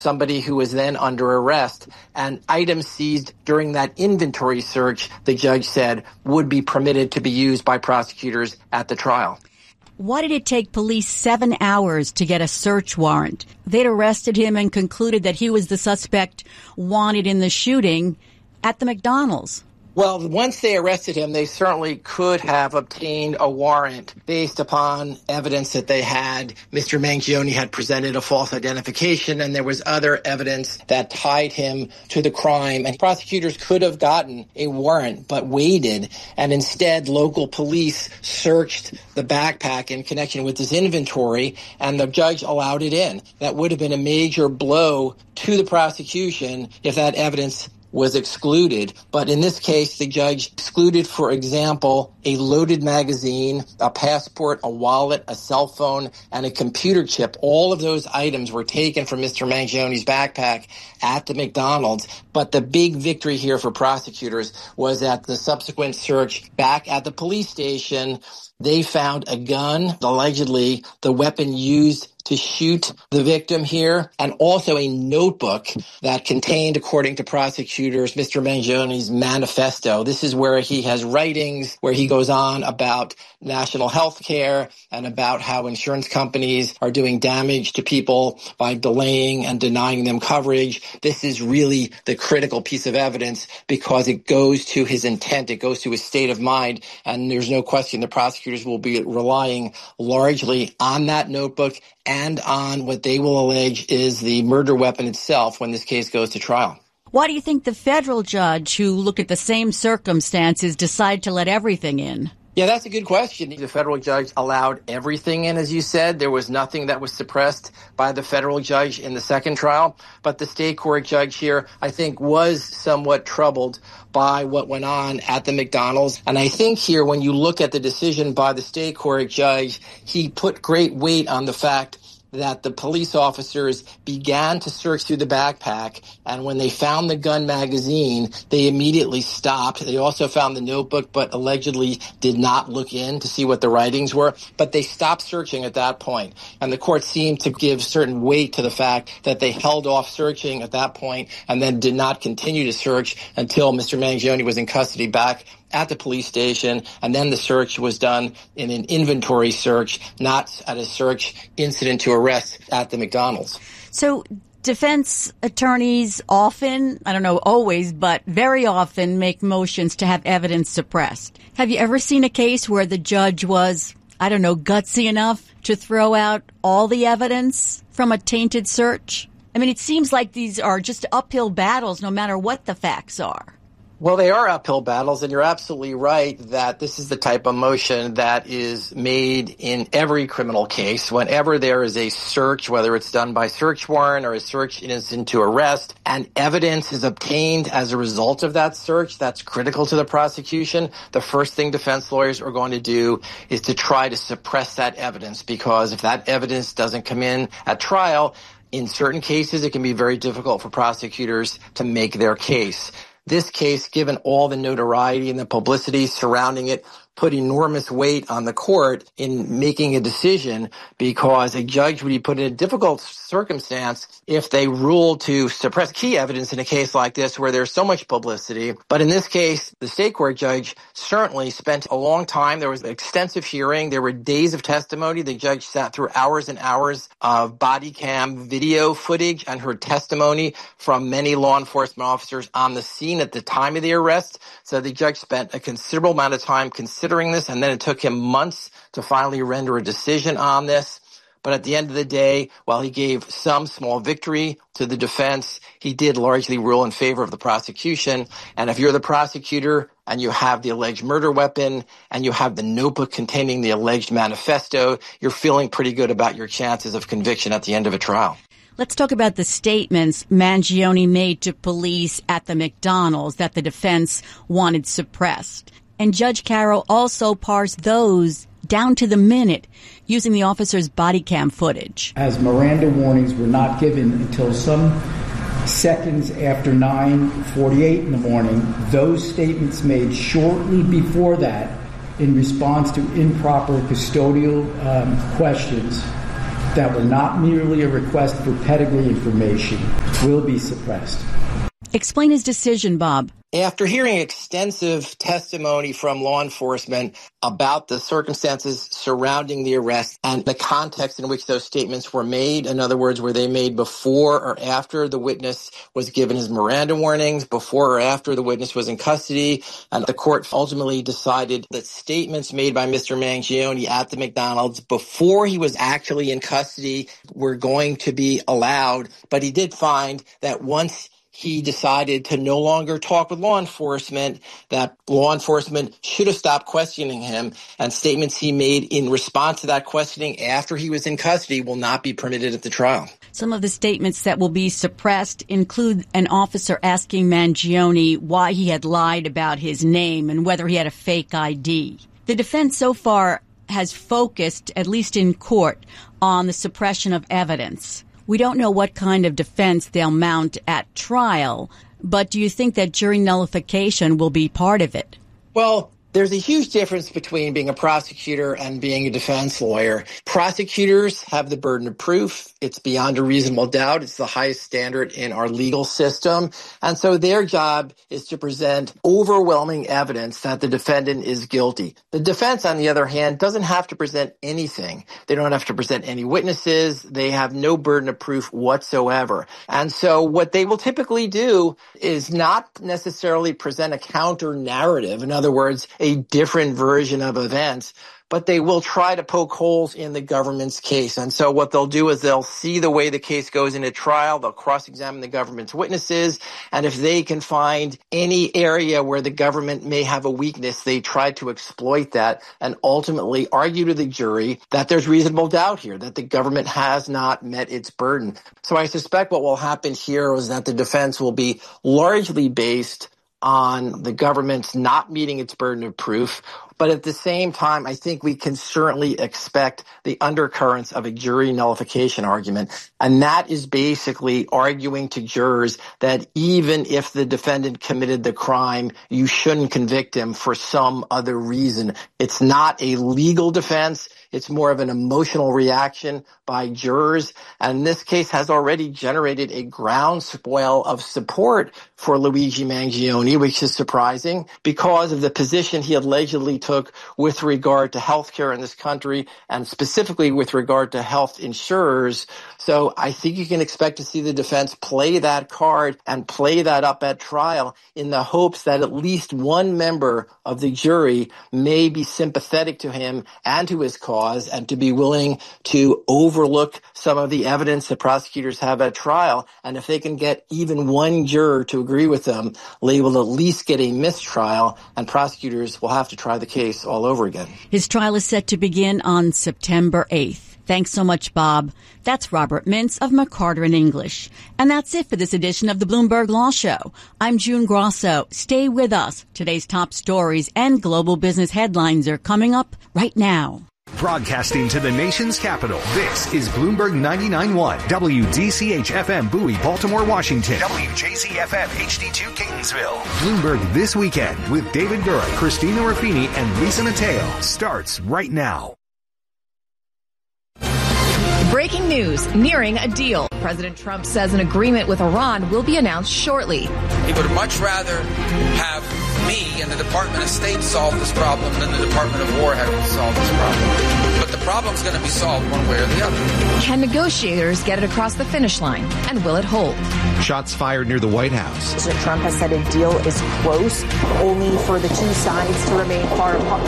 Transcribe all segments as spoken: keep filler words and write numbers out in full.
somebody who was then under arrest, and items seized during that inventory search, the judge said, would be permitted to be used by prosecutors at the trial. Why did it take police seven hours to get a search warrant? They'd arrested him and concluded that he was the suspect wanted in the shooting at the McDonald's. Well, once they arrested him, they certainly could have obtained a warrant based upon evidence that they had. Mister Mangione had presented a false identification, and there was other evidence that tied him to the crime. And prosecutors could have gotten a warrant, but waited. And instead, local police searched the backpack in connection with this inventory, and the judge allowed it in. That would have been a major blow to the prosecution if that evidence was excluded. But in this case, the judge excluded, for example, a loaded magazine, a passport, a wallet, a cell phone, and a computer chip. All of those items were taken from Mister Mangione's backpack at the McDonald's. But the big victory here for prosecutors was at the subsequent search back at the police station. They found a gun, allegedly the weapon used to shoot the victim here, and also a notebook that contained, according to prosecutors, Mister Mangione's manifesto. This is where he has writings where he goes on about national health care and about how insurance companies are doing damage to people by delaying and denying them coverage. This is really the critical piece of evidence because it goes to his intent, it goes to his state of mind, and there's no question the prosecutors will be relying largely on that notebook and on what they will allege is the murder weapon itself when this case goes to trial. Why do you think the federal judge who looked at the same circumstances decided to let everything in? Yeah, that's a good question. The federal judge allowed everything in, as you said. There was nothing that was suppressed by the federal judge in the second trial. But the state court judge here, I think, was somewhat troubled by what went on at the McDonald's. And I think here, when you look at the decision by the state court judge, he put great weight on the fact that the police officers began to search through the backpack, and when they found the gun magazine, they immediately stopped. They also found the notebook, but allegedly did not look in to see what the writings were. But they stopped searching at that point. And the court seemed to give certain weight to the fact that they held off searching at that point and then did not continue to search until Mister Mangione was in custody back at the police station, and then the search was done in an inventory search, not at a search incident to arrest at the McDonald's. So defense attorneys often, I don't know always, but very often make motions to have evidence suppressed. Have you ever seen a case where the judge was, I don't know, gutsy enough to throw out all the evidence from a tainted search? I mean, it seems like these are just uphill battles no matter what the facts are. Well, they are uphill battles, and you're absolutely right that this is the type of motion that is made in every criminal case. Whenever there is a search, whether it's done by search warrant or a search incident to arrest, and evidence is obtained as a result of that search, that's critical to the prosecution. The first thing defense lawyers are going to do is to try to suppress that evidence, because if that evidence doesn't come in at trial, in certain cases, it can be very difficult for prosecutors to make their case. This case, given all the notoriety and the publicity surrounding it, put enormous weight on the court in making a decision, because a judge would be put in a difficult circumstance if they ruled to suppress key evidence in a case like this where there's so much publicity. But in this case, the state court judge certainly spent a long time. There was an extensive hearing. There were days of testimony. The judge sat through hours and hours of body cam video footage and heard testimony from many law enforcement officers on the scene at the time of the arrest. So the judge spent a considerable amount of time considering this, and then it took him months to finally render a decision on this. But at the end of the day, while he gave some small victory to the defense, he did largely rule in favor of the prosecution. And if you're the prosecutor and you have the alleged murder weapon and you have the notebook containing the alleged manifesto, you're feeling pretty good about your chances of conviction at the end of a trial. Let's talk about the statements Mangione made to police at the McDonald's that the defense wanted suppressed. And Judge Carroll also parsed those down to the minute using the officer's body cam footage. As Miranda warnings were not given until some seconds after nine forty-eight in the morning, those statements made shortly before that in response to improper custodial um, questions that were not merely a request for pedigree information will be suppressed. Explain his decision, Bob. After hearing extensive testimony from law enforcement about the circumstances surrounding the arrest and the context in which those statements were made, in other words, were they made before or after the witness was given his Miranda warnings, before or after the witness was in custody, and the court ultimately decided that statements made by Mister Mangione at the McDonald's before he was actually in custody were going to be allowed, but he did find that once he decided to no longer talk with law enforcement, that law enforcement should have stopped questioning him, and statements he made in response to that questioning after he was in custody will not be permitted at the trial. Some of the statements that will be suppressed include an officer asking Mangione why he had lied about his name and whether he had a fake I D. The defense so far has focused, at least in court, on the suppression of evidence. We don't know what kind of defense they'll mount at trial, but do you think that jury nullification will be part of it? Well, there's a huge difference between being a prosecutor and being a defense lawyer. Prosecutors have the burden of proof. It's beyond a reasonable doubt. It's the highest standard in our legal system. And so their job is to present overwhelming evidence that the defendant is guilty. The defense, on the other hand, doesn't have to present anything. They don't have to present any witnesses. They have no burden of proof whatsoever. And so what they will typically do is not necessarily present a counter narrative. In other words, a different version of events, but they will try to poke holes in the government's case. And so what they'll do is they'll see the way the case goes into trial, they'll cross-examine the government's witnesses, and if they can find any area where the government may have a weakness, they try to exploit that and ultimately argue to the jury that there's reasonable doubt here, that the government has not met its burden. So I suspect what will happen here is that the defense will be largely based on the government's not meeting its burden of proof. But at the same time, I think we can certainly expect the undercurrents of a jury nullification argument. And that is basically arguing to jurors that even if the defendant committed the crime, you shouldn't convict him for some other reason. It's not a legal defense. It's more of an emotional reaction by jurors. And this case has already generated a groundswell of support for Luigi Mangione, which is surprising because of the position he allegedly took with regard to healthcare in this country and specifically with regard to health insurers. So I think you can expect to see the defense play that card and play that up at trial in the hopes that at least one member of the jury may be sympathetic to him and to his cause and to be willing to overlook some of the evidence that prosecutors have at trial. And if they can get even one juror to agree with them, they will at least get a mistrial and prosecutors will have to try the case all over again. His trial is set to begin on September eighth. Thanks so much, Bob. That's Robert Mintz of McCarter in English. And that's it for this edition of the Bloomberg Law Show. I'm June Grosso. Stay with us. Today's top stories and global business headlines are coming up right now. Broadcasting to the nation's capital, this is Bloomberg ninety-nine point one, W D C H F M Bowie, Baltimore, Washington, W J Z F M H D two Catonsville. Bloomberg This Weekend with David Gura, Christina Ruffini, and Lisa Mateo starts right now. Breaking news, nearing a deal. President Trump says an agreement with Iran will be announced shortly. He would much rather have me and the Department of State solve this problem than the Department of War having to solve this problem. But the problem's going to be solved one way or the other. Can negotiators get it across the finish line? And will it hold? Shots fired near the White House. President Trump has said a deal is close, only for the two sides to remain far apart.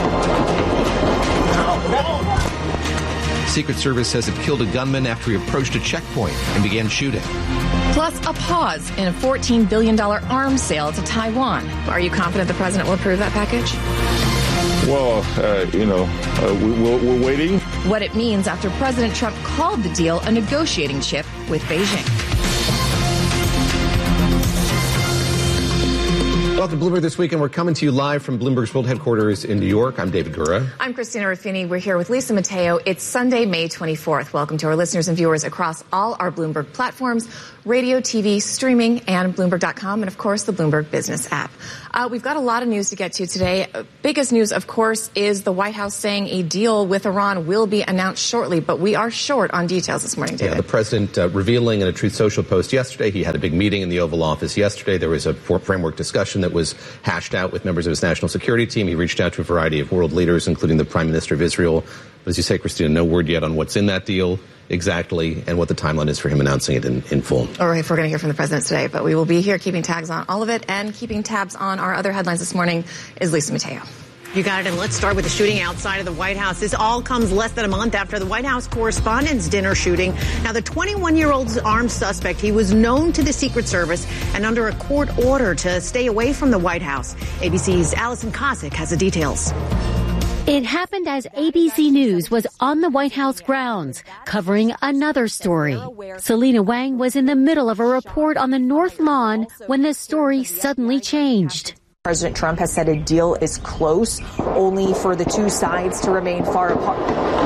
Secret Service says it killed a gunman after he approached a checkpoint and began shooting. Plus, a pause in a fourteen billion dollars arms sale to Taiwan. Are you confident the president will approve that package? Well, uh, you know, uh, we, we're, we're waiting. What it means after President Trump called the deal a negotiating chip with Beijing. Welcome to Bloomberg This Week, and we're coming to you live from Bloomberg's World Headquarters in New York. I'm David Gura. I'm Christina Ruffini. We're here with Lisa Mateo. It's Sunday, May twenty-fourth. Welcome to our listeners and viewers across all our Bloomberg platforms, radio, T V, streaming, and Bloomberg dot com, and, of course, the Bloomberg Business app. Uh, we've got a lot of news to get to today. Uh, biggest news, of course, is the White House saying a deal with Iran will be announced shortly, but we are short on details this morning, David. Yeah, the president uh, revealing in a Truth Social post yesterday, he had a big meeting in the Oval Office yesterday. There was a framework discussion that was hashed out with members of his national security team. He reached out to a variety of world leaders, including the Prime Minister of Israel. But as you say, Christina, no word yet on what's in that deal exactly and what the timeline is for him announcing it in, in full. All right, we're going to hear from the president today, but we will be here keeping tags on all of it, and keeping tabs on our other headlines this morning is Lisa Mateo. You got it, and let's start with the shooting outside of the White House. This all comes less than a month after the White House Correspondents' Dinner shooting. Now, the twenty-one-year-old armed suspect, he was known to the Secret Service and under a court order to stay away from the White House. A B C's Allison Kosick has the details. It happened as A B C News was on the White House grounds, covering another story. Selena Wang was in the middle of a report on the North Lawn when the story suddenly changed. President Trump has said a deal is close, only for the two sides to remain far apart.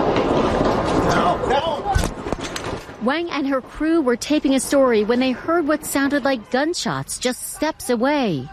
Wang and her crew were taping a story when they heard what sounded like gunshots just steps away.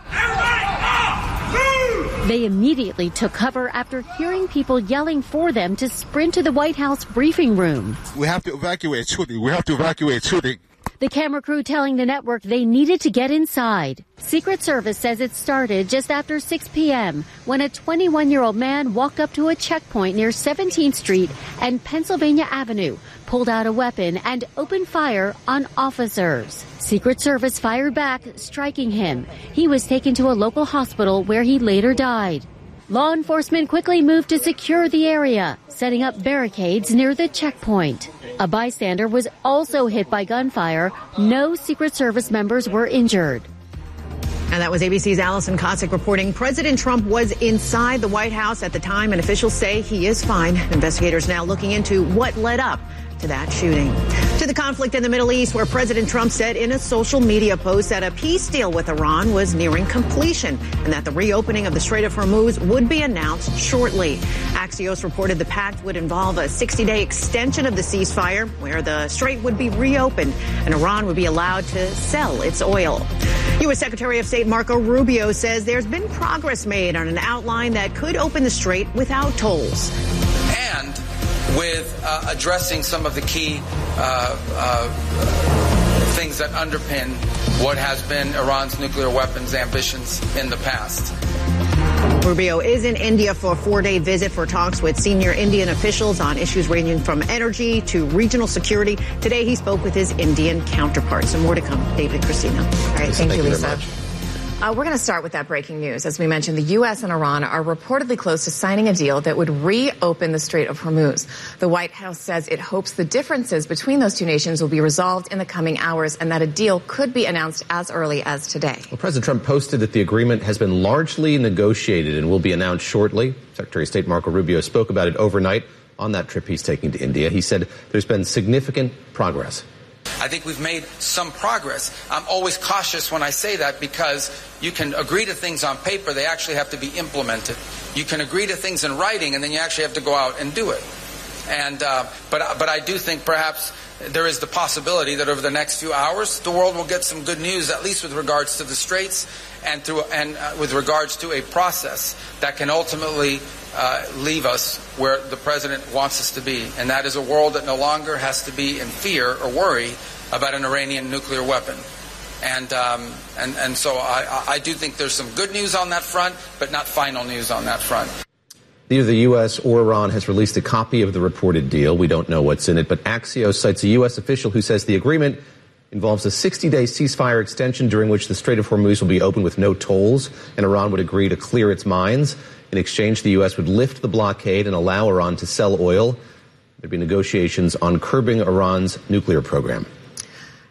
They immediately took cover after hearing people yelling for them to sprint to the White House briefing room. We have to evacuate shooting. We have to evacuate shooting. The camera crew telling the network they needed to get inside. Secret Service says it started just after six p.m. when a twenty-one-year-old man walked up to a checkpoint near seventeenth Street and Pennsylvania Avenue, pulled out a weapon, and opened fire on officers. Secret Service fired back, striking him. He was taken to a local hospital where he later died. Law enforcement quickly moved to secure the area, setting up barricades near the checkpoint. A bystander was also hit by gunfire. No Secret Service members were injured. And that was A B C's Allison Kosick reporting. President Trump was inside the White House at the time, and officials say he is fine. Investigators now looking into what led up to that shooting. To the conflict in the Middle East, where President Trump said in a social media post that a peace deal with Iran was nearing completion and that the reopening of the Strait of Hormuz would be announced shortly. Axios reported the pact would involve a sixty-day extension of the ceasefire, where the strait would be reopened and Iran would be allowed to sell its oil. U S Secretary of State Marco Rubio says there's been progress made on an outline that could open the strait without tolls. And with uh, addressing some of the key uh, uh, things that underpin what has been Iran's nuclear weapons ambitions in the past. Rubio is in India for a four-day visit for talks with senior Indian officials on issues ranging from energy to regional security. Today, he spoke with his Indian counterparts. So more to come. David, Christina. All right, thank, thank you, you Lisa. very much. Uh, we're going to start with that breaking news. As we mentioned, the U S and Iran are reportedly close to signing a deal that would reopen the Strait of Hormuz. The White House says it hopes the differences between those two nations will be resolved in the coming hours and that a deal could be announced as early as today. Well, President Trump posted that the agreement has been largely negotiated and will be announced shortly. Secretary of State Marco Rubio spoke about it overnight on that trip he's taking to India. He said there's been significant progress. I think we've made some progress. I'm always cautious when I say that because you can agree to things on paper, they actually have to be implemented. You can agree to things in writing, and then you actually have to go out and do it. And uh, but but I do think perhaps there is the possibility that over the next few hours, the world will get some good news, at least with regards to the straits and through and uh, with regards to a process that can ultimately uh, leave us where the president wants us to be, and that is a world that no longer has to be in fear or worry about an Iranian nuclear weapon. And um, and and so I, I do think there's some good news on that front, but not final news on that front. Neither the U S or Iran has released a copy of the reported deal. We don't know what's in it, but Axios cites a U S official who says the agreement involves a sixty-day ceasefire extension during which the Strait of Hormuz will be open with no tolls, and Iran would agree to clear its mines. In exchange, the U S would lift the blockade and allow Iran to sell oil. There'd be negotiations on curbing Iran's nuclear program.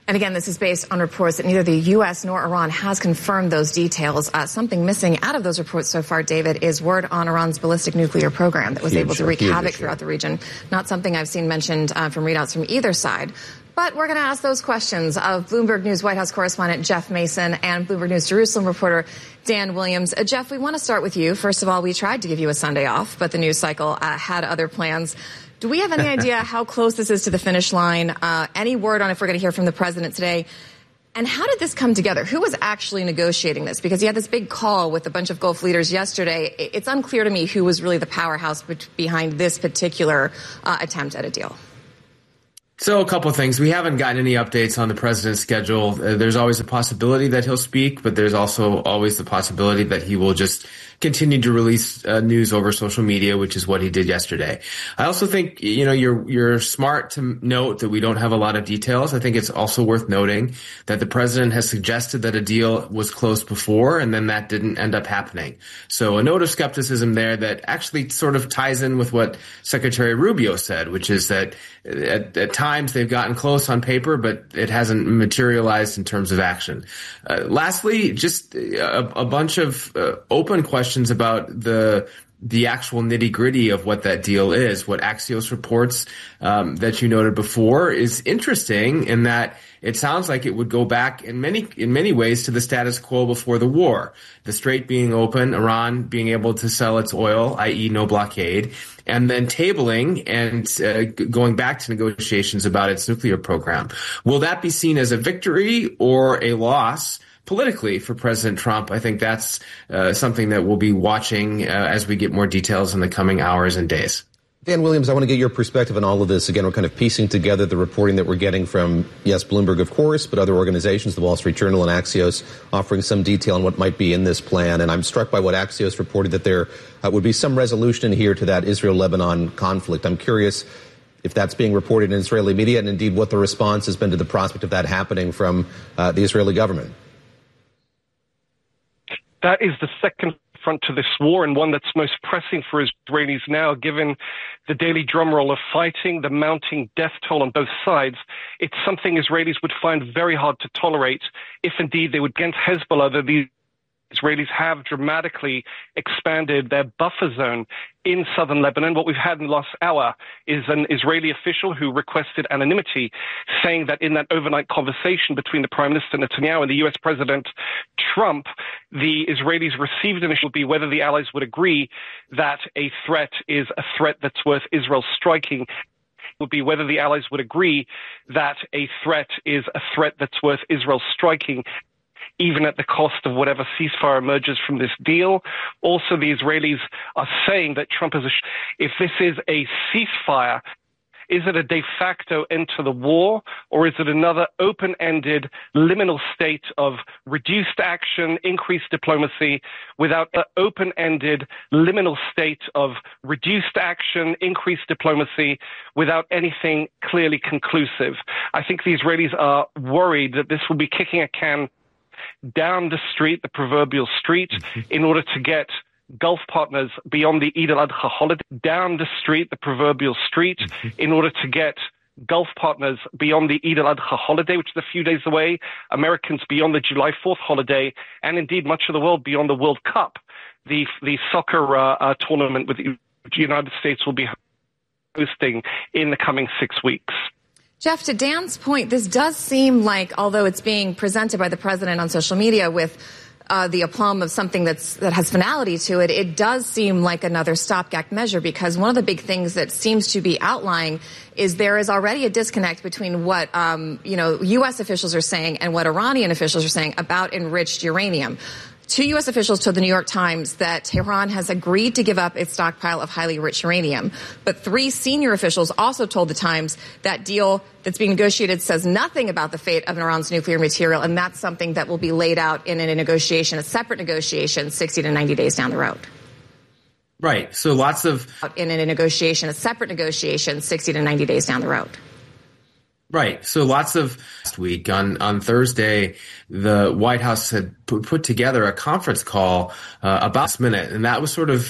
And again, this is based on reports that neither the U S nor Iran has confirmed those details. Uh, something missing out of those reports so far, David, is word on Iran's ballistic nuclear program that was huge, able to wreak havoc issue. throughout the region. Not something I've seen mentioned uh, from readouts from either side. But we're going to ask those questions of Bloomberg News White House correspondent Jeff Mason and Bloomberg News Jerusalem reporter Dan Williams. Uh, Jeff, we want to start with you. First of all, we tried to give you a Sunday off, but the news cycle uh, had other plans. Do we have any idea how close this is to the finish line? Uh, any word on if we're going to hear from the president today? And how did this come together? Who was actually negotiating this? Because he had this big call with a bunch of Gulf leaders yesterday. It's unclear to me who was really the powerhouse behind this particular uh, attempt at a deal. So a couple of things. We haven't gotten any updates on the president's schedule. Uh, there's always a possibility that he'll speak, but there's also always the possibility that he will just continue to release uh, news over social media, which is what he did yesterday. I also think, you know, you're you're smart to note that we don't have a lot of details. I think it's also worth noting that the president has suggested that a deal was close before, and then that didn't end up happening. So a note of skepticism there that actually sort of ties in with what Secretary Rubio said, which is that at, at times they've gotten close on paper, but it hasn't materialized in terms of action. Uh, lastly, just a, a bunch of uh, open questions about the the actual nitty-gritty of what that deal is. What Axios reports um, that you noted before is interesting in that it sounds like it would go back in many in many ways to the status quo before the war. The Strait being open, Iran being able to sell its oil, that is no blockade, and then tabling and uh, going back to negotiations about its nuclear program. Will that be seen as a victory or a loss politically for President Trump? I think that's uh, something that we'll be watching uh, as we get more details in the coming hours and days. Dan Williams, I want to get your perspective on all of this. Again, we're kind of piecing together the reporting that we're getting from, yes, Bloomberg, of course, but other organizations, the Wall Street Journal and Axios, offering some detail on what might be in this plan. And I'm struck by what Axios reported, that there uh, would be some resolution here to that Israel-Lebanon conflict. I'm curious if that's being reported in Israeli media, and indeed what the response has been to the prospect of that happening from uh, the Israeli government. That is the second front to this war, and one that's most pressing for Israelis now, given the daily drumroll of fighting, the mounting death toll on both sides. It's something Israelis would find very hard to tolerate if indeed they would against Hezbollah, that these Israelis have dramatically expanded their buffer zone in southern Lebanon. What we've had in the last hour is an Israeli official who requested anonymity, saying that in that overnight conversation between the Prime Minister Netanyahu and the U S President Trump, the Israelis received an issue would be whether the allies would agree that a threat is a threat that's worth Israel striking. Would be whether the allies would agree that a threat is a threat that's worth Israel striking, even at the cost of whatever ceasefire emerges from this deal. Also, the Israelis are saying that Trump is a, if this is a ceasefire, is it a de facto end to the war, or is it another open-ended liminal state of reduced action, increased diplomacy, without an open-ended liminal state of reduced action, increased diplomacy, without anything clearly conclusive? I think the Israelis are worried that this will be kicking a can down the street, the proverbial street, in order to get Gulf partners beyond the Eid al-Adha holiday, down the street, the proverbial street, in order to get Gulf partners beyond the Eid al-Adha holiday, which is a few days away, Americans beyond the July fourth holiday, and indeed much of the world beyond the World Cup, the the soccer uh, uh, tournament with the United States will be hosting in the coming six weeks. Jeff, to Dan's point, this does seem like, although it's being presented by the president on social media with uh, the aplomb of something that's that has finality to it, it does seem like another stopgap measure, because one of the big things that seems to be outlying is there is already a disconnect between what um, you know U S officials are saying and what Iranian officials are saying about enriched uranium. Two U S officials told the New York Times that Tehran has agreed to give up its stockpile of highly enriched uranium. But three senior officials also told the Times that deal that's being negotiated says nothing about the fate of Iran's nuclear material, and that's something that will be laid out in a negotiation, a separate negotiation, sixty to ninety days down the road. Right. So lots of... In a negotiation, a separate negotiation, sixty to ninety days down the road. Right. So lots of last week on, on Thursday, the White House had put, put together a conference call uh, about this minute. And that was sort of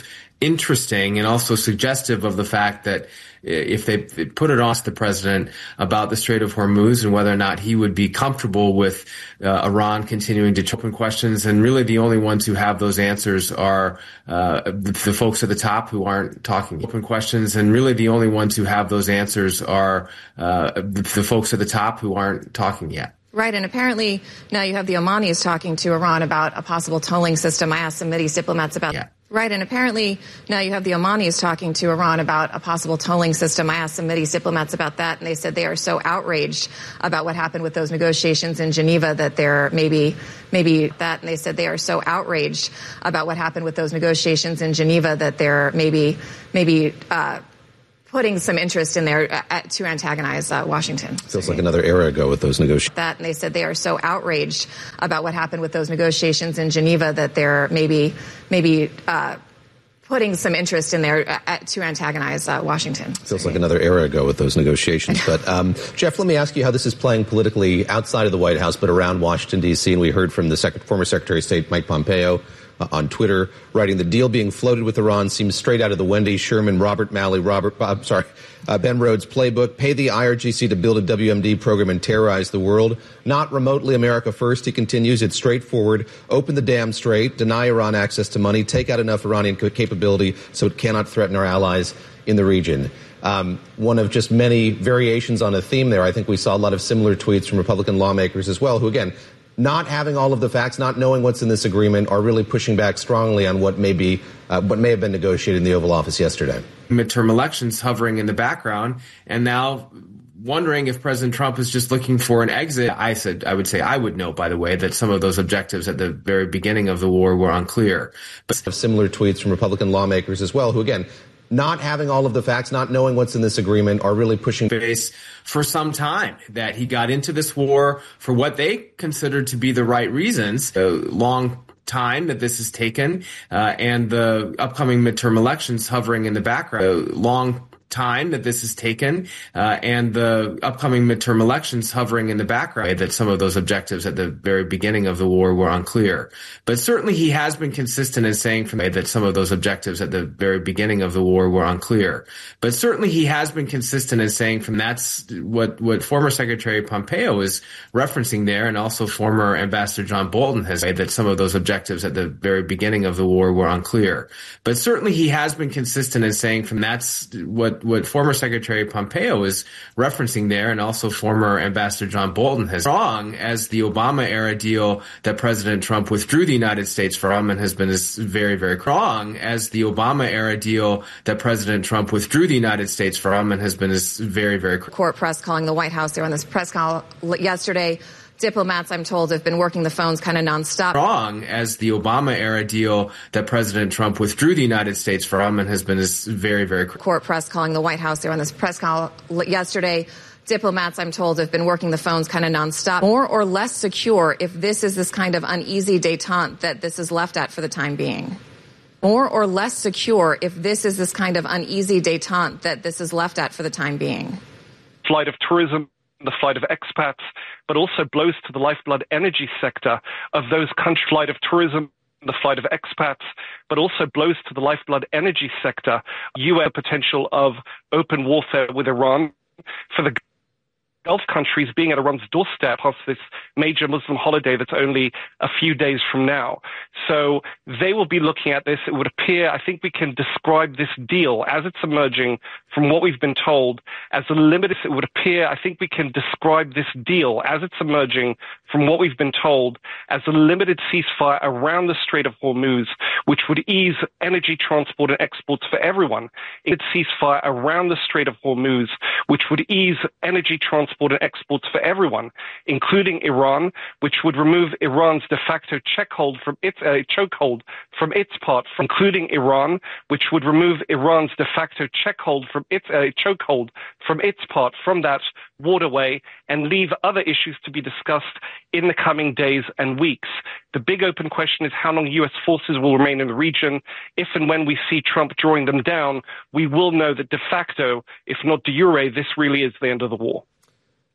interesting and also suggestive of the fact that if they put it on to the president about the Strait of Hormuz and whether or not he would be comfortable with uh, Iran continuing to open questions, and really the only ones who have those answers are uh, the, the folks at the top who aren't talking open questions, and really the only ones who have those answers are uh, the, the folks at the top who aren't talking yet. Right, and apparently now you have the Omanis talking to Iran about a possible tolling system. I asked some Mideast diplomats about yeah. Right, and apparently now you have the Omanis talking to Iran about a possible tolling system. I asked some Mideast diplomats about that, and they said they are so outraged about what happened with those negotiations in Geneva that they're maybe, maybe that, and they said they are so outraged about what happened with those negotiations in Geneva that they're maybe, maybe, uh, putting some interest in there uh, to antagonize uh, Washington. Feels like another era ago with those negotiations. That, and they said they are so outraged about what happened with those negotiations in Geneva that they're maybe, maybe uh, putting some interest in there uh, to antagonize uh, Washington. Feels like another era ago with those negotiations. But um, Jeff, let me ask you how this is playing politically outside of the White House, but around Washington, D C. And we heard from the sec- former Secretary of State Mike Pompeo Uh, on Twitter, writing the deal being floated with Iran seems straight out of the Wendy Sherman, Robert Malley, Robert, uh, sorry, uh, Ben Rhodes playbook. Pay the I R G C to build a W M D program and terrorize the world. Not remotely America first, he continues. It's straightforward. Open the dam strait, deny Iran access to money, take out enough Iranian capability so it cannot threaten our allies in the region. Um, one of just many variations on a theme there. I think we saw a lot of similar tweets from Republican lawmakers as well, who, again, not having all of the facts, not knowing what's in this agreement, are really pushing back strongly on what may be, uh, what may have been negotiated in the Oval Office yesterday. Midterm elections hovering in the background, and now wondering if President Trump is just looking for an exit. I said, I would say, I would note, by the way, that some of those objectives at the very beginning of the war were unclear. But similar tweets from Republican lawmakers as well, who, again, not having all of the facts, not knowing what's in this agreement, are really pushing base for some time, that he got into this war for what they considered to be the right reasons. A long time that this has taken, uh, and the upcoming midterm elections hovering in the background. A long time that this has taken, uh, and the upcoming midterm elections hovering in the background, that some of those objectives at the very beginning of the war were unclear. But certainly he has been consistent in saying from that some of those objectives at the very beginning of the war were unclear. But certainly he has been consistent in saying from that's what, what former Secretary Pompeo is referencing there, and also former Ambassador John Bolton has said that some of those objectives at the very beginning of the war were unclear. But certainly he has been consistent in saying from that's what what former Secretary Pompeo is referencing there, and also former Ambassador John Bolton has wrong as the Obama-era deal that President Trump withdrew the United States from, and has been very, very wrong as the Obama-era deal that President Trump withdrew the United States from, and has been very, very court press calling the White House. They were on this press call yesterday. Diplomats, I'm told, have been working the phones kind of nonstop. Wrong as the Obama-era deal that President Trump withdrew the United States from, and has been very, very court press calling the White House. They were on this press call yesterday. Diplomats, I'm told, have been working the phones kind of nonstop. More or less secure if this is this kind of uneasy detente that this is left at for the time being. More or less secure if this is this kind of uneasy detente that this is left at for the time being. Flight of tourism, the flight of expats, but also blows to the lifeblood energy sector of those countries. Flight of tourism, the flight of expats, but also blows to the lifeblood energy sector. U S potential of open warfare with Iran for the Gulf countries being at Iran's doorstep past this major Muslim holiday that's only a few days from now. So they will be looking at this. It would appear, I think we can describe this deal as it's emerging from what we've been told as a limited, it would appear, I think we can describe this deal as it's emerging from what we've been told as a limited ceasefire around the Strait of Hormuz, which would ease energy transport and exports for everyone. It's ceasefire around the Strait of Hormuz, which would ease energy transport and exports for everyone, including Iran, which would remove Iran's de facto checkhold from its uh, chokehold from its part, from, including Iran, which would remove Iran's de facto checkhold from its uh, chokehold from its part from that waterway, and leave other issues to be discussed in the coming days and weeks. The big open question is how long U S forces will remain in the region. If and when we see Trump drawing them down, we will know that de facto, if not de jure, this really is the end of the war.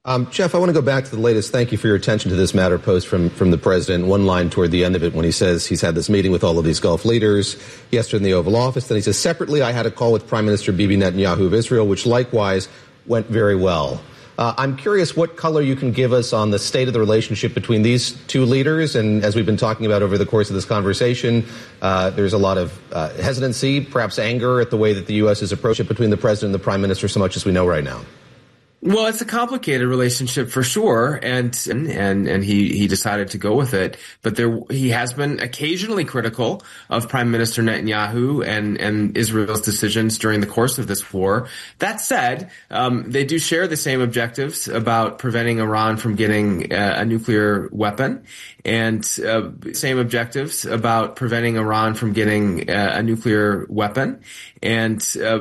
Um, Jeff, I want to go back to the latest. Thank you for your attention to this matter post from, from the president. One line toward the end of it when he says he's had this meeting with all of these Gulf leaders yesterday in the Oval Office. Then he says, separately, I had a call with Prime Minister Bibi Netanyahu of Israel, which likewise went very well. Uh, I'm curious what color you can give us on the state of the relationship between these two leaders. And as we've been talking about over the course of this conversation, uh, there's a lot of uh, hesitancy, perhaps anger at the way that the U S has approached it between the president and the prime minister so much as we know right now. Well, it's a complicated relationship for sure, and and and he he decided to go with it. But there, he has been occasionally critical of Prime Minister Netanyahu and and Israel's decisions during the course of this war. That said, um, they do share the same objectives about preventing Iran from getting uh, a nuclear weapon, and uh, same objectives about preventing Iran from getting uh, a nuclear weapon. And uh,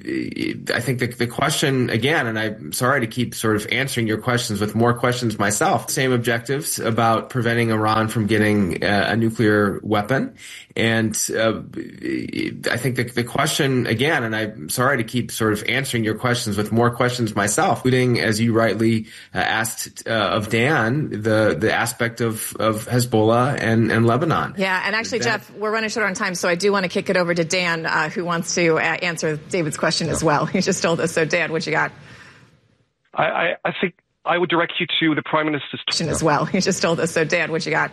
I think the, the question again, and I'm sorry to keep sort of answering your questions with more questions myself, same objectives about preventing Iran from getting uh, a nuclear weapon. And uh, I think the, the question again, and I'm sorry to keep sort of answering your questions with more questions myself, including, as you rightly uh, asked uh, of Dan, the the aspect of, of Hezbollah and, and Lebanon. Yeah, and actually, that, Jeff, we're running short on time, so I do want to kick it over to Dan, uh, who wants to uh, answer David's question as well. He just told us. So, Dan, what you got? I, I, I think I would direct you to the Prime Minister's question as well. He just told us. So, Dan, what you got?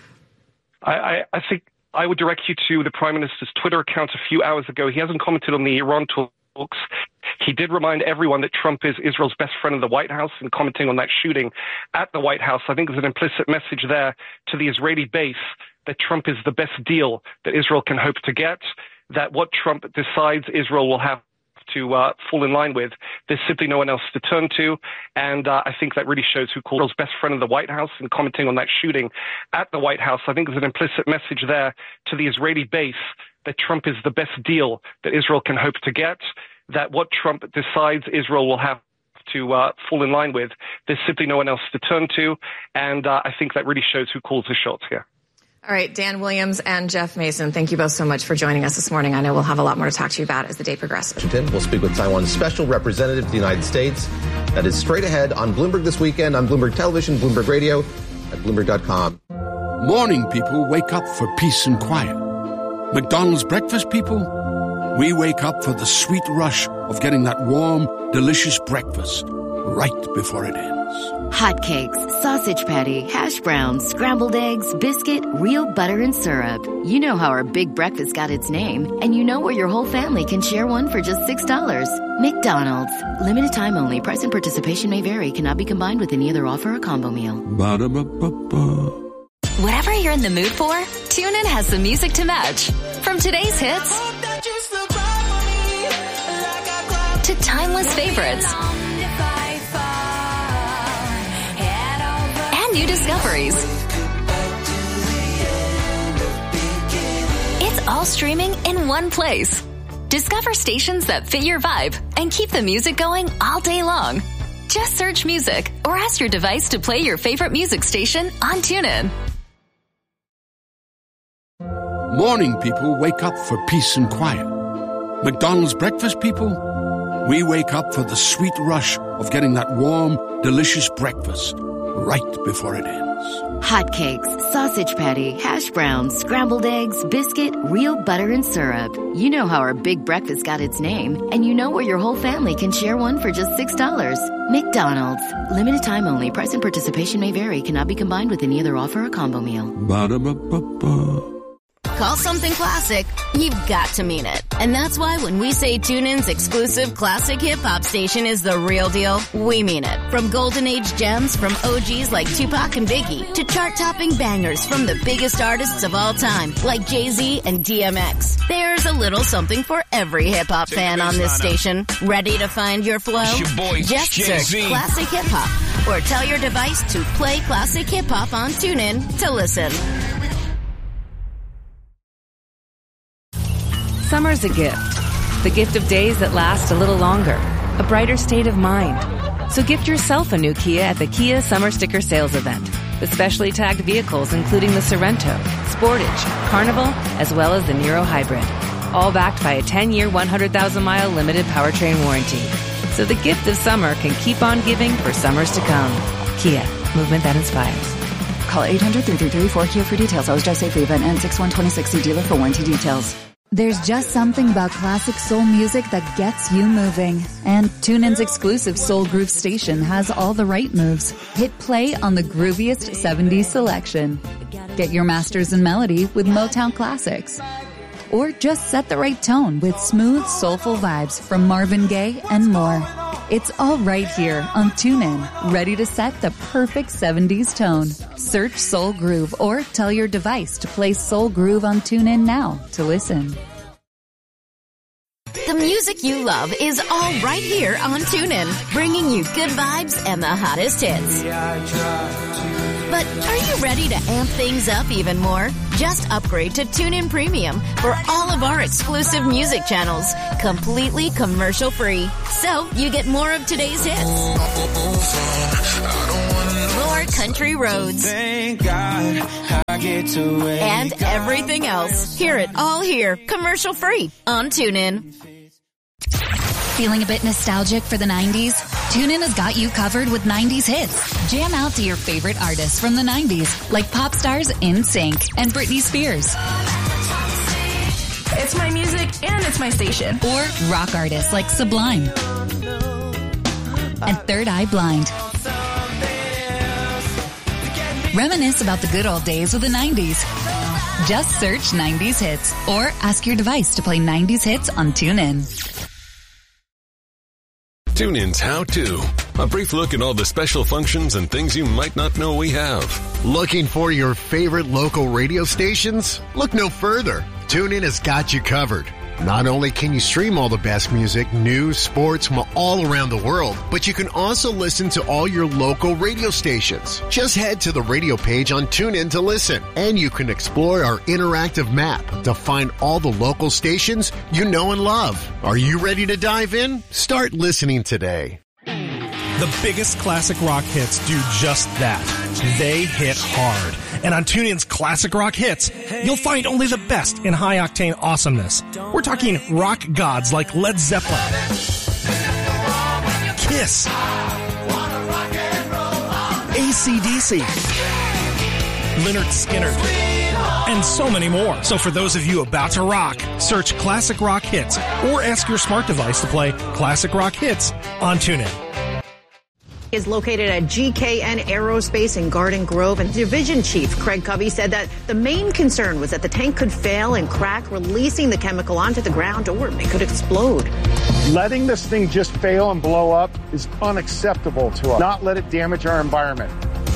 I, I, I think I would direct you to the Prime Minister's Twitter account a few hours ago. He hasn't commented on the Iran talks. He did remind everyone that Trump is Israel's best friend in the White House, and commenting on that shooting at the White House, I think there's an implicit message there to the Israeli base that Trump is the best deal that Israel can hope to get, that what Trump decides Israel will have to uh, fall in line with, there's simply no one else to turn to. And uh, I think that really shows who calls Israel's best friend in the White House, and commenting on that shooting at the White House, I think there's an implicit message there to the Israeli base that Trump is the best deal that Israel can hope to get, that what Trump decides Israel will have to uh, fall in line with, there's simply no one else to turn to. And uh, I think that really shows who calls the shots here. All right, Dan Williams and Jeff Mason, thank you both so much for joining us this morning. I know we'll have a lot more to talk to you about as the day progresses. We'll speak with Taiwan's special representative to the United States. That is straight ahead on Bloomberg This Weekend, on Bloomberg Television, Bloomberg Radio, at Bloomberg dot com. Morning people wake up for peace and quiet. McDonald's breakfast people, we wake up for the sweet rush of getting that warm, delicious breakfast right before it ends. Hotcakes, sausage patty, hash browns, scrambled eggs, biscuit, real butter and syrup. You know how our big breakfast got its name, and you know where your whole family can share one for just six dollars. McDonald's. Limited time only. Price and participation may vary. Cannot be combined with any other offer or combo meal. Ba-da-ba-ba-ba. Whatever you're in the mood for, TuneIn has the music to match. From today's hits to timeless favorites and new discoveries. It's all streaming in one place. Discover stations that fit your vibe and keep the music going all day long. Just search music or ask your device to play your favorite music station on TuneIn. Morning people wake up for peace and quiet. McDonald's breakfast people, we wake up for the sweet rush of getting that warm, delicious breakfast right before it ends. Hotcakes, sausage patty, hash browns, scrambled eggs, biscuit, real butter and syrup. You know how our big breakfast got its name, and you know where your whole family can share one for just six dollars. McDonald's. Limited time only. Price and participation may vary. Cannot be combined with any other offer or combo meal. Ba-da-ba-ba-ba. Call something classic, you've got to mean it. And that's why when we say TuneIn's exclusive classic hip-hop station is the real deal, we mean it. From golden age gems from O Gs like Tupac and Biggie to chart-topping bangers from the biggest artists of all time like Jay-Z and D M X. There's a little something for every hip-hop fan on this station. Ready to find your flow? Your boy, Just Jay-Z. search Classic Hip-Hop or tell your device to play Classic Hip-Hop on TuneIn to listen. Summer's a gift. The gift of days that last a little longer. A brighter state of mind. So gift yourself a new Kia at the Kia Summer Sticker Sales Event. With specially tagged vehicles including the Sorrento, Sportage, Carnival, as well as the Niro Hybrid. All backed by a ten-year, one hundred thousand mile limited powertrain warranty. so the gift of summer can keep on giving for summers to come. Kia, movement that inspires. Call eight hundred, three three three, four K I A for details. Always drive safely. Event ends six one twenty-six. See dealer for warranty details. There's just something about classic soul music that gets you moving. And TuneIn's exclusive Soul Groove station has all the right moves. Hit play on the grooviest seventies selection. Get your masters in melody with Motown classics. Or just set the right tone with smooth, soulful vibes from Marvin Gaye and more. It's all right here on TuneIn, ready to set the perfect seventies tone. Search Soul Groove or tell your device to play Soul Groove on TuneIn now to listen. The music you love is all right here on TuneIn, bringing you good vibes and the hottest hits. But are you ready to amp things up even more? Just upgrade to TuneIn Premium for all of our exclusive music channels, completely commercial-free. So you get more of today's hits, more country roads, and everything else. Hear it all here, commercial-free on TuneIn. Feeling a bit nostalgic for the nineties? TuneIn has got you covered with nineties hits. Jam out to your favorite artists from the nineties, like pop stars NSYNC and Britney Spears. It's my music and it's my station. Or rock artists like Sublime and Third Eye Blind. Reminisce about the good old days of the nineties. Just search nineties hits or ask your device to play nineties hits on TuneIn. TuneIn's How To. A brief look at all the special functions and things you might not know we have. Looking for your favorite local radio stations? Look no further. TuneIn has got you covered. Not only can you stream all the best music, news, sports from all around the world, but you can also listen to all your local radio stations. Just head to the radio page on TuneIn to listen, and you can explore our interactive map to find all the local stations you know and love. Are you ready to dive in? Start listening today. The biggest classic rock hits do just that. They hit hard. And on TuneIn's Classic Rock Hits, you'll find only the best in high-octane awesomeness. We're talking rock gods like Led Zeppelin, Kiss, A C D C, Lynyrd Skynyrd, and so many more. So for those of you about to rock, search Classic Rock Hits or ask your smart device to play Classic Rock Hits on TuneIn. Is located at G K N Aerospace in Garden Grove, and Division Chief Craig Covey said that the main concern was that the tank could fail and crack, releasing the chemical onto the ground, or it could explode. Letting this thing just fail and blow up is unacceptable to us. Not let it damage our environment.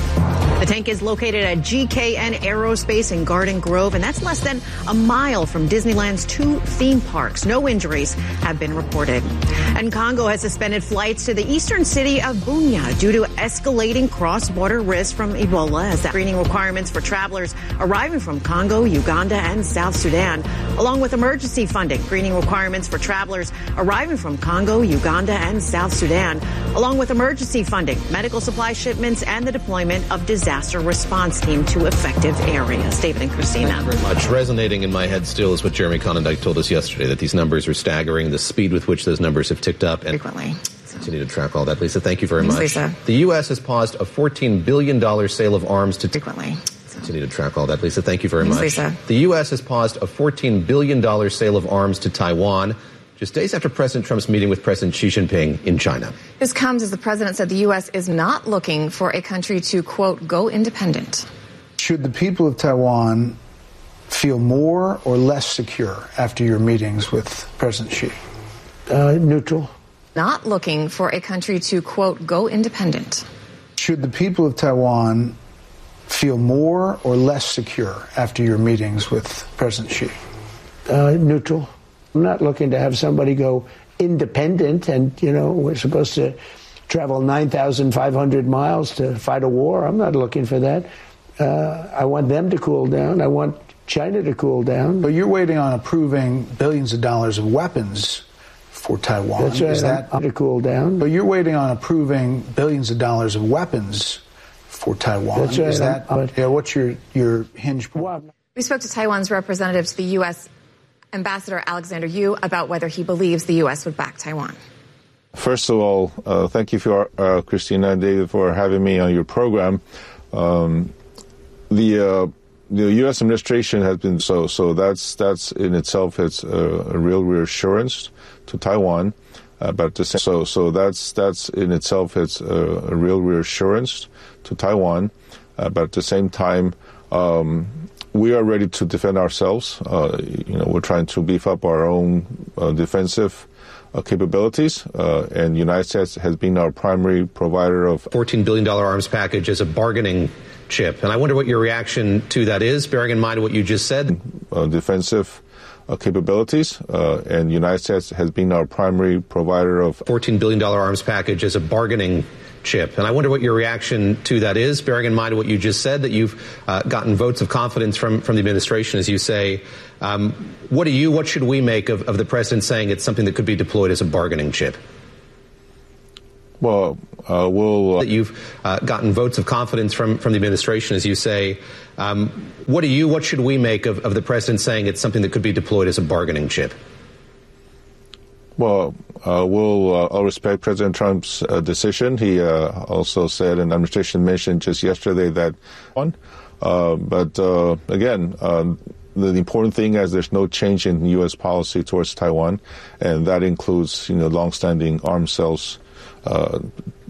The tank is located at G K N Aerospace in Garden Grove, and that's less than a mile from Disneyland's two theme parks. No injuries have been reported. And Congo has suspended flights to the eastern city of Bunia due to escalating cross-border risks from Ebola, as screening requirements for travelers arriving from Congo, Uganda, and South Sudan, along with emergency funding. Screening requirements for travelers arriving from Congo, Uganda, and South Sudan, along with emergency funding, medical supply shipments, and the deployment of disaster disaster response team to effective areas. David and Christina. Thank you very much. Resonating in my head still is what Jeremy Conondike told us yesterday, that these numbers are staggering, the speed with which those numbers have ticked up. And frequently. Continue to track all that. Lisa, thank you very Thanks, much. Lisa. The U S has paused a fourteen billion dollars sale of arms to... Frequently. Continue to track all that. Lisa, thank you very Thanks, much. Lisa. The U S has paused a fourteen billion dollars sale of arms to Taiwan, just days after President Trump's meeting with President Xi Jinping in China. This comes as the president said the U S is not looking for a country to, quote, go independent. Should the people of Taiwan feel more or less secure after your meetings with President Xi? Uh, neutral. Not looking for a country to, quote, go independent. Should the people of Taiwan feel more or less secure after your meetings with President Xi? Uh, neutral. I'm not looking to have somebody go independent and, you know, we're supposed to travel nine thousand five hundred miles to fight a war. I'm not looking for that. Uh, I want them to cool down. I want China to cool down. But you're waiting on approving billions of dollars of weapons for Taiwan. That's right. Is that I'm to cool down? But you're waiting on approving billions of dollars of weapons for Taiwan. That's right. Is that, I'm, yeah, what's your, your hinge point? Well, we spoke to Taiwan's representative to the U S Ambassador Alexander Yu about whether he believes the U S would back Taiwan. First of all, uh, thank you for uh, Christina and David for having me on your program. Um, the uh, the U S administration has been so so that's that's in itself it's a, a real reassurance to Taiwan. Uh, but the same, so so that's that's in itself it's a, a real reassurance to Taiwan. Uh, but at the same time, um, we are ready to defend ourselves. Uh, you know, we're trying to beef up our own uh, defensive uh, capabilities, uh, and the United States has been our primary provider of fourteen billion dollars arms package as a bargaining chip. And I wonder what your reaction to that is, bearing in mind what you just said. Uh, defensive uh, capabilities, uh, and the United States has been our primary provider of fourteen billion dollars arms package as a bargaining chip. And I wonder what your reaction to that is, bearing in mind what you just said, that you've uh, gotten votes of confidence from, from the administration, as you say. Um, what do you, what should we make of, of the president saying it's something that could be deployed as a bargaining chip? Well, uh, we'll... Uh, that you've uh, gotten votes of confidence from, from the administration, as you say. Um, what do you, what should we make of, of the president saying it's something that could be deployed as a bargaining chip? Well, uh, we'll uh, I'll respect President Trump's uh, decision. He uh, also said, and administration mentioned just yesterday that one. Uh, but uh, again, uh, the important thing is there's no change in U S policy towards Taiwan, and that includes, you know, longstanding arms sales uh,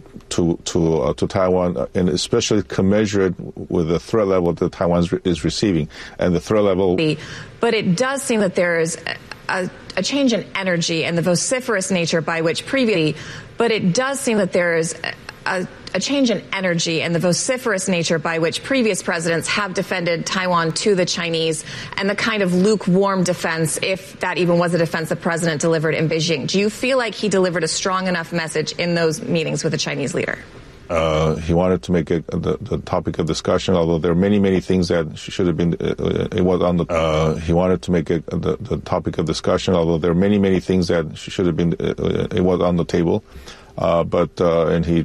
to to uh, to Taiwan, and especially commensurate with the threat level that Taiwan is receiving, and the threat level. But it does seem that there is A, a change in energy and the vociferous nature by which previously, but it does seem that there is a, a change in energy and the vociferous nature by which previous presidents have defended Taiwan to the Chinese, and the kind of lukewarm defense, if that even was a defense the president delivered in Beijing. Do you feel like he delivered a strong enough message in those meetings with the Chinese leader? Uh, he wanted to make it the, the topic of discussion, although there are many, many things that should have been, uh, it was on the, uh, he wanted to make it the, the topic of discussion, although there are many, many things that should have been, uh, it was on the table. Uh, but, uh, and he,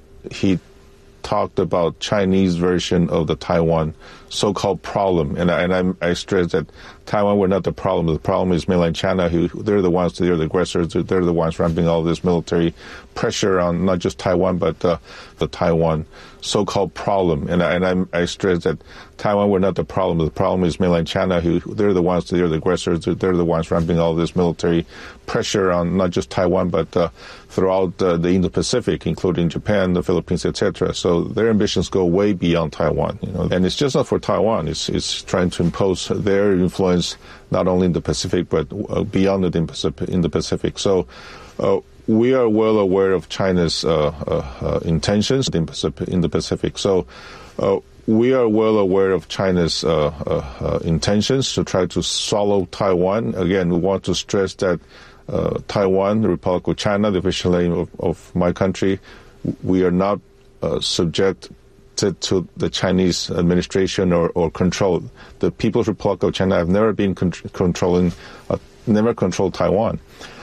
he talked about Chinese version of the Taiwan so-called problem. And I, and I, I stress that Taiwan were not the problem. The problem is mainland China, who they're the ones, they're the aggressors. They're the ones ramping all this military pressure on not just Taiwan, but uh, the Taiwan so-called problem. And I, and I, I stress that Taiwan were not the problem. The problem is mainland China, who they're the ones, they're the aggressors. They're the ones ramping all this military pressure on not just Taiwan, but uh, throughout uh, the Indo-Pacific, including Japan, the Philippines, et cetera. So their ambitions go way beyond Taiwan. You know, and it's just not for Taiwan. It's, it's trying to impose their influence not only in the Pacific, but uh, beyond it in, Pacific, in the Pacific. So uh, we are well aware of China's uh, uh, uh, intentions in, Pacific, in the Pacific. So uh, we are well aware of China's uh, uh, uh, intentions to try to swallow Taiwan. Again, we want to stress that uh, Taiwan, the Republic of China, the official name of, of my country, we are not uh, subject to, to the Chinese administration or, or control. The People's Republic of China have never been con- controlling, uh, never controlled Taiwan.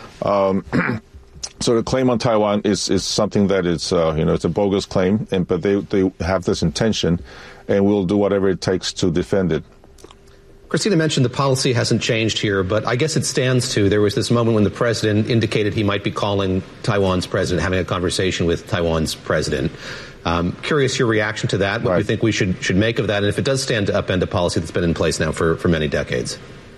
Um, so the claim on Taiwan is, is something that is, uh, you know, it's a bogus claim, and but they, they have this intention, and we'll do whatever it takes to defend it. Christina mentioned the policy hasn't changed here, but I guess it stands to. There was this moment when the president indicated he might be calling Taiwan's president, having a conversation with Taiwan's president. Um, curious your reaction to that, what right. you think we should should make of that, and if it does stand to upend a policy that's been in place now for, for many decades.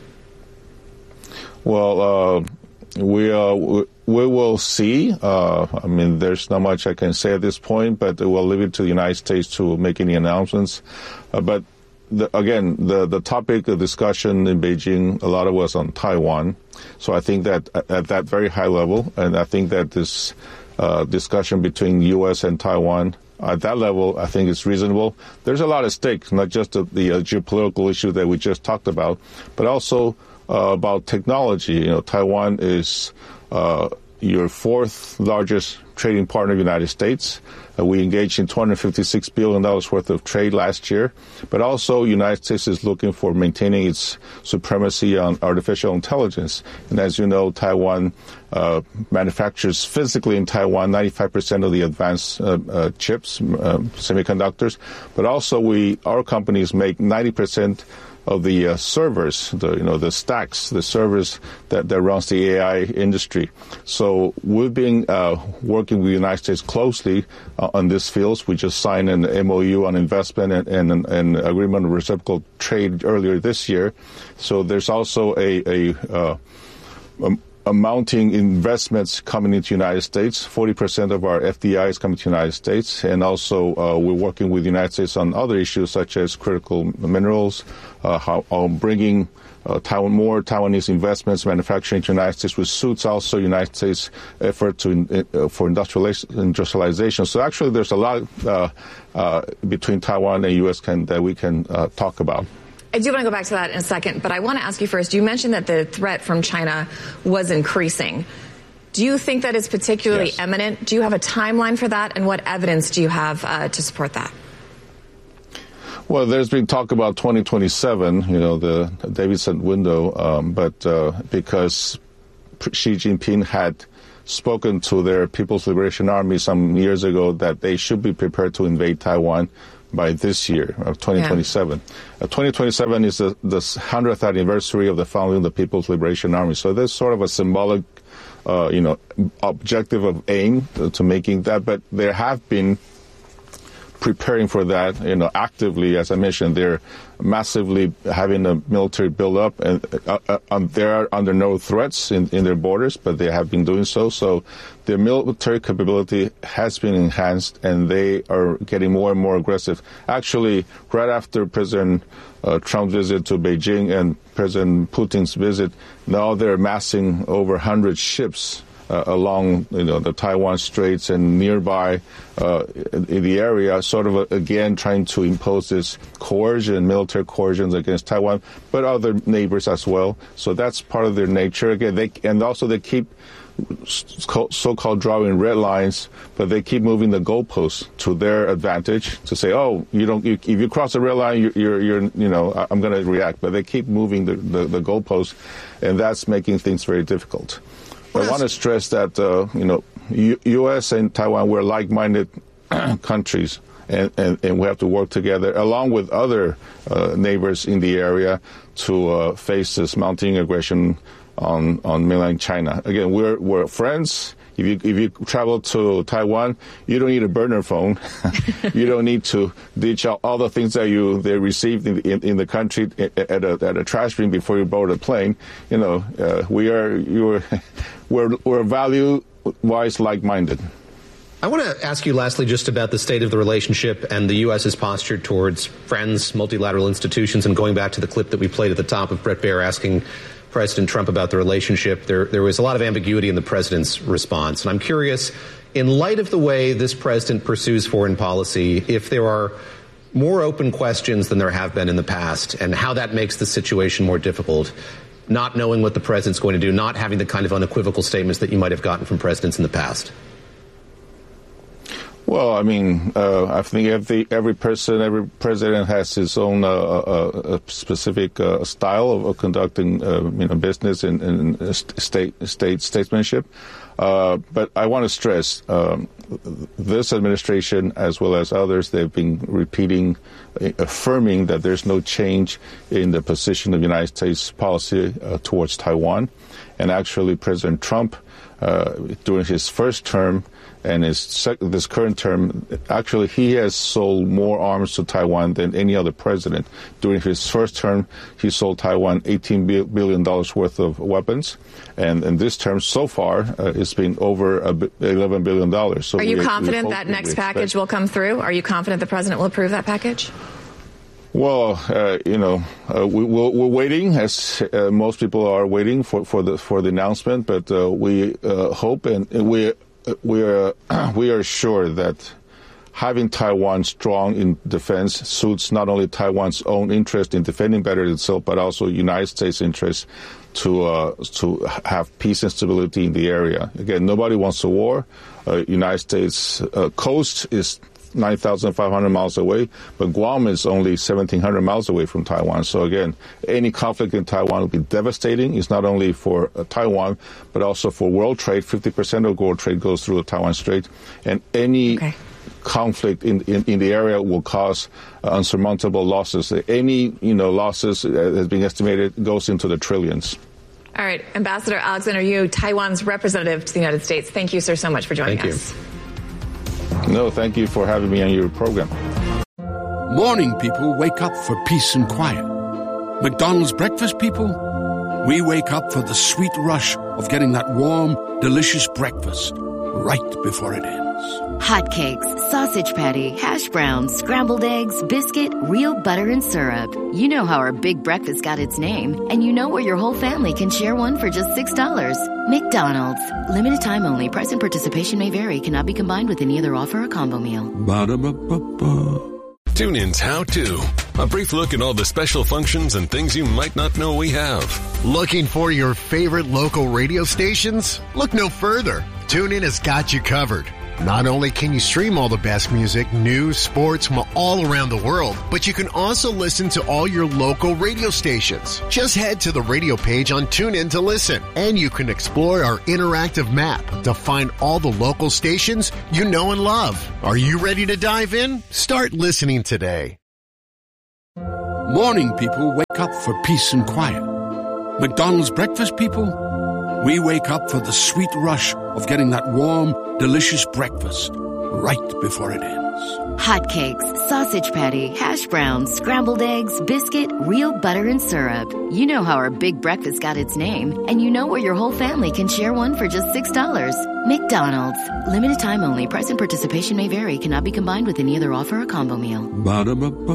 Well, uh, we, uh, we will see. Uh, I mean, there's not much I can say at this point, but we'll leave it to the United States to make any announcements. Uh, but The, again, the, the topic of discussion in Beijing, a lot of was on Taiwan. So I think that at, at that very high level, and I think that this uh, discussion between U S and Taiwan, at that level, I think it's reasonable. There's a lot at stake, not just the, the uh, geopolitical issue that we just talked about, but also uh, about technology. You know, Taiwan is uh, your fourth largest trading partner of the United States. Uh, we engaged in two hundred fifty-six billion dollars worth of trade last year. But also, the United States is looking for maintaining its supremacy on artificial intelligence. And as you know, Taiwan uh, manufactures physically in Taiwan ninety-five percent of the advanced uh, uh, chips, uh, semiconductors. But also, we our companies make ninety percent of the uh, servers, the you know the stacks, the servers that, that runs the A I industry. So we've been uh, working with the United States closely uh, on these fields. We just signed an M O U on investment and, and an agreement on reciprocal trade earlier this year. So there's also a, a uh, um, amounting investments coming into the United States. forty percent of our F D I is coming to the United States. And also uh, we're working with the United States on other issues such as critical minerals, uh, how, uh, bringing uh, Taiwan, more Taiwanese investments, manufacturing to the United States, which suits also United States effort to uh, for industrialization. So actually there's a lot uh, uh, between Taiwan and U S can, that we can uh, talk about. I do want to go back to that in a second, but I want to ask you first, you mentioned that the threat from China was increasing. Do you think that is particularly yes. imminent? Do you have a timeline for that, and what evidence do you have uh, to support that? Well, there's been talk about twenty twenty-seven, you know, the Davidson window, um, but uh, because Xi Jinping had spoken to their People's Liberation Army some years ago that they should be prepared to invade Taiwan by this year, of twenty twenty-seven. Yeah. Uh, twenty twenty-seven is the, the hundredth anniversary of the founding of the People's Liberation Army. So there's sort of a symbolic, uh, you know, objective of aim to, to making that. But there have been preparing for that, you know, actively. As I mentioned, they're massively having a military build-up, and uh, uh, they're under no threats in, in their borders, but they have been doing so. So their military capability has been enhanced, and they are getting more and more aggressive. Actually, right after President uh, Trump's visit to Beijing and President Putin's visit, now they're amassing over one hundred ships Uh, along, you know, the Taiwan Straits and nearby uh, in the area, sort of uh, again trying to impose this coercion, military coercions against Taiwan, but other neighbors as well. So that's part of their nature. Again, they and also they keep so-called drawing red lines, but they keep moving the goalposts to their advantage to say, oh, you don't. You, if you cross the red line, you're, you're, you're you know, I'm going to react. But they keep moving the, the, the goalposts, and that's making things very difficult. I want to stress that, uh, you know, U- U.S. and Taiwan, we're like-minded countries, and, and, and we have to work together, along with other uh, neighbors in the area, to uh, face this mounting aggression on, on mainland China. Again, we're we're friends. If you if you travel to Taiwan, you don't need a burner phone. You don't need to ditch out all the things that you they received in in, in the country at a at a trash bin before you board a plane. You know, uh, we are you we're we're value-wise like-minded. I want to ask you lastly just about the state of the relationship and the U.S.'s posture towards friends, multilateral institutions, and going back to the clip that we played at the top of Bret Baier asking President Trump about the relationship. There, there was a lot of ambiguity in the president's response. And I'm curious, in light of the way this president pursues foreign policy, if there are more open questions than there have been in the past, and how that makes the situation more difficult, not knowing what the president's going to do, not having the kind of unequivocal statements that you might have gotten from presidents in the past. Well, I mean, uh, I think every every person, every president has his own uh, uh, specific uh, style of, of conducting, uh, you know, business and, and state state statesmanship. Uh, but I want to stress um, this administration, as well as others, they've been repeating, uh, affirming that there's no change in the position of the United States policy uh, towards Taiwan. And actually, President Trump, uh, during his first term, and his sec- this current term, actually, he has sold more arms to Taiwan than any other president. During his first term, he sold Taiwan eighteen billion dollars worth of weapons. And in this term, so far, uh, it's been over eleven billion dollars. So Are you we, confident we that next package will come through? Are you confident the president will approve that package? Well, uh, you know, uh, we, we're, we're waiting, as uh, most people are waiting for, for the for the announcement. But uh, we uh, hope and we we are we are sure that having Taiwan strong in defense suits not only Taiwan's own interest in defending better itself, but also United States' interest to uh, to have peace and stability in the area. Again, nobody wants a war. Uh, United States uh, coast is nine thousand five hundred miles away, but Guam is only seventeen hundred miles away from Taiwan. So again, any conflict in Taiwan will be devastating. It's not only for uh, Taiwan, but also for world trade. fifty percent of world trade goes through the Taiwan Strait. And any okay. conflict in, in, in the area will cause uh, unsurmountable losses. Any, you know, losses, uh, has been estimated, goes into the trillions. All right, Ambassador Alexander Yu, Taiwan's representative to the United States. Thank you, sir, so much for joining Thank us. You. No, thank you for having me on your program. Morning people wake up for peace and quiet. McDonald's breakfast people, we wake up for the sweet rush of getting that warm, delicious breakfast right before it ends. Hotcakes, sausage patty, hash browns, scrambled eggs, biscuit, real butter and syrup. You know how our big breakfast got its name, and you know where your whole family can share one for just six dollars. McDonald's. Limited time only. Price and participation may vary. Cannot be combined with any other offer or combo meal. Ba-da-ba-ba-ba. TuneIn's How To. A brief look at all the special functions and things you might not know we have. Looking for your favorite local radio stations? Look no further. TuneIn has got you covered. Not only can you stream all the best music, news, sports from all around the world, but you can also listen to all your local radio stations. Just head to the radio page on TuneIn to listen, and you can explore our interactive map to find all the local stations you know and love. Are you ready to dive in? Start listening today. Morning people wake up for peace and quiet. McDonald's breakfast people, we wake up for the sweet rush of getting that warm, delicious breakfast right before it ends. Hotcakes, sausage patty, hash browns, scrambled eggs, biscuit, real butter and syrup. You know how our big breakfast got its name, and you know where your whole family can share one for just six dollars. McDonald's. Limited time only. Price and participation may vary. Cannot be combined with any other offer or combo meal. Ba-da-ba-ba.